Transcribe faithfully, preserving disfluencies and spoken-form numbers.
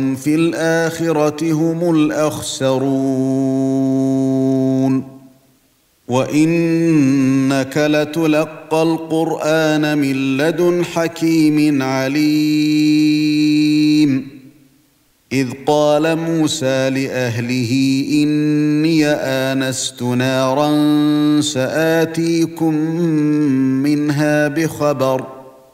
في الآخرة هم الأخسرون وإنك لتلقى القرآن من لدن حكيم عليم إذ قال موسى لأهله إني آنست نارا سآتيكم منها بخبر